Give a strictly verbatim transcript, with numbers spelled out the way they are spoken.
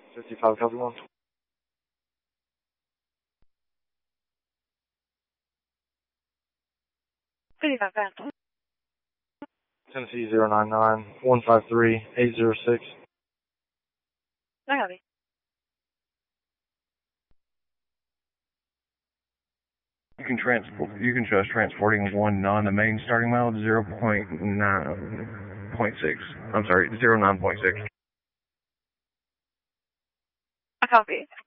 fifty-five, copy one. fifty-five, copy. Tennessee zero nine nine, one five three, eight zero six. I copy. You can transport. You can trust transporting one on the main starting mileage zero point nine point six. I'm sorry, zero nine point six. I copy.